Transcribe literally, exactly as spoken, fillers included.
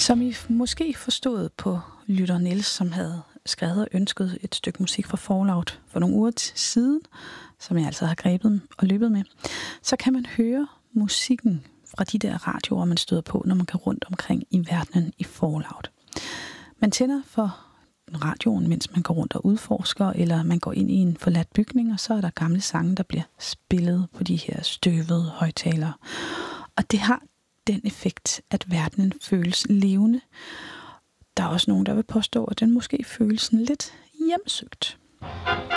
Som I måske forstod på Lytter Niels, som havde skrevet og ønsket et stykke musik fra Fallout for nogle uger siden, som jeg altså har grebet og løbet med, så kan man høre musikken fra de der radioer, man støder på, når man går rundt omkring i verdenen i Fallout. Man tænder for radioen, mens man går rundt og udforsker, eller man går ind i en forladt bygning, og så er der gamle sange, der bliver spillet på de her støvede højttalere. Og det har den effekt, at verdenen føles levende. Der er også nogen, der vil påstå, at den måske føles lidt hjemsøgt.